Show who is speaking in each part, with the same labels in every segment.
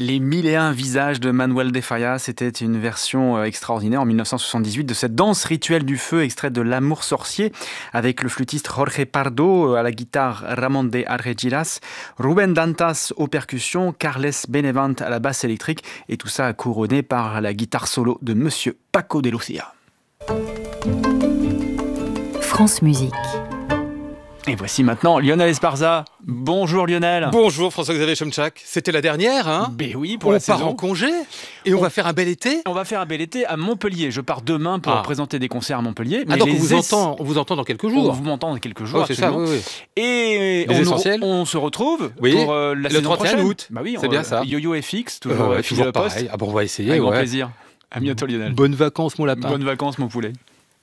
Speaker 1: Les 1001 visages de Manuel de Falla, c'était une version extraordinaire en 1978 de cette danse rituelle du feu, extraite de L'Amour sorcier, avec le flûtiste Jorge Pardo à la guitare, Ramon de Arregiras, Ruben Dantas aux percussions, Carles Benevent à la basse électrique, et tout ça couronné par la guitare solo de Monsieur Paco de Lucia.
Speaker 2: France Musique.
Speaker 1: Et voici maintenant Lionel Esparza. Bonjour Lionel.
Speaker 3: Bonjour François-Xavier Chomchak. C'était la dernière, hein ?
Speaker 1: Ben oui, pour la saison.
Speaker 3: On part en congé et on va faire un bel été.
Speaker 1: On va faire un bel été à Montpellier. Je pars demain pour présenter des concerts à Montpellier.
Speaker 3: Mais donc on vous entend dans quelques jours.
Speaker 1: On vous entend dans quelques jours,
Speaker 3: c'est ça, oui.
Speaker 1: Et on se retrouve pour la saison prochaine.
Speaker 3: Le 31 août.
Speaker 1: Bah oui,
Speaker 3: c'est bien ça.
Speaker 1: Yo-Yo FX, toujours
Speaker 3: pareil. Ah bon, on va essayer.
Speaker 1: Avec grand plaisir. À bientôt Lionel.
Speaker 3: Bonnes vacances mon lapin.
Speaker 1: Bonnes vacances mon poulet.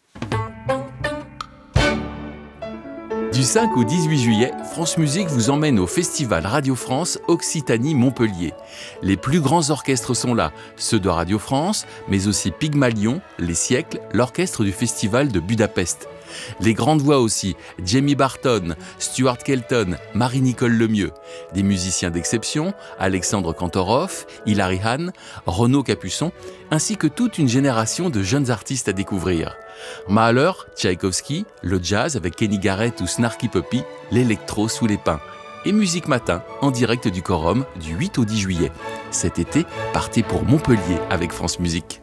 Speaker 4: Du 5 au 18 juillet, France Musique vous emmène au Festival Radio France Occitanie Montpellier. Les plus grands orchestres sont là, ceux de Radio France, mais aussi Pygmalion, Les Siècles, l'orchestre du Festival de Budapest. Les grandes voix aussi, Jamie Barton, Stuart Kelton, Marie-Nicole Lemieux. Des musiciens d'exception, Alexandre Kantorov, Hilary Hahn, Renaud Capuçon, ainsi que toute une génération de jeunes artistes à découvrir. Mahler, Tchaïkovski, le jazz avec Kenny Garrett ou Snarky Puppy, l'électro sous les pins. Et Musique Matin, en direct du Quorum, du 8 au 10 juillet. Cet été, partez pour Montpellier avec France Musique.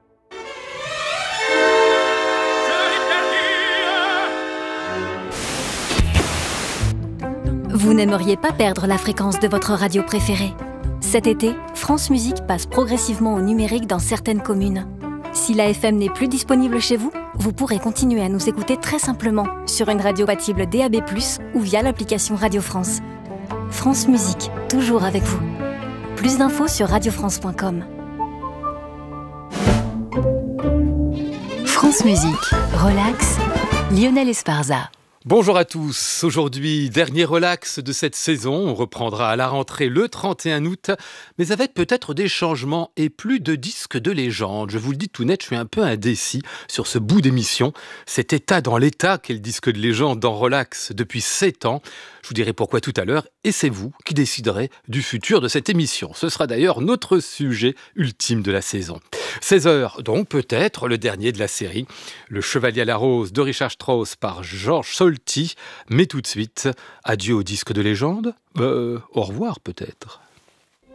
Speaker 2: Vous n'aimeriez pas perdre la fréquence de votre radio préférée ? Cet été, France Musique passe progressivement au numérique dans certaines communes. Si la FM n'est plus disponible chez vous, vous pourrez continuer à nous écouter très simplement sur une radio compatible DAB+, ou via l'application Radio France. France Musique, toujours avec vous. Plus d'infos sur radiofrance.com. France Musique, relax, Lionel Esparza.
Speaker 3: Bonjour à tous, aujourd'hui dernier relax de cette saison, on reprendra à la rentrée le 31 août, mais avec peut-être des changements et plus de disques de légende. Je vous le dis tout net, je suis un peu indécis sur ce bout d'émission, cet état dans l'état qu'est le disque de légende dans Relax depuis 7 ans. Je vous dirai pourquoi tout à l'heure, et c'est vous qui déciderez du futur de cette émission. Ce sera d'ailleurs notre sujet ultime de la saison. 16h, donc peut-être le dernier de la série, Le Chevalier à la Rose de Richard Strauss par Georges Solti. Mais tout de suite, adieu au disque de légende. Au revoir peut-être.